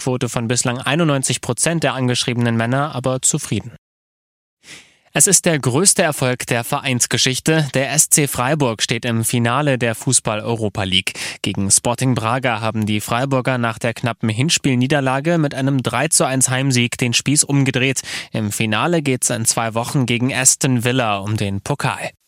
Antwortquote von bislang 91% der angeschriebenen Männer aber zufrieden. Es ist der größte Erfolg der Vereinsgeschichte. Der SC Freiburg steht im Finale der Fußball-Europa League. Gegen Sporting Braga haben die Freiburger nach der knappen Hinspielniederlage mit einem 3:1 Heimsieg den Spieß umgedreht. Im Finale geht's in 2 Wochen gegen Aston Villa um den Pokal.